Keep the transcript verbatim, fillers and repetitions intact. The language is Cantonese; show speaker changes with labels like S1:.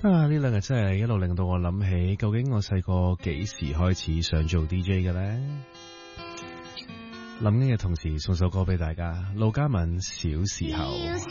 S1: 啊！呢兩日真係一路令到我諗起，究竟我細個幾時開始想做 D J 嘅呢？諗緊嘅同時，送首歌俾大家，路嘉敏《小時候》。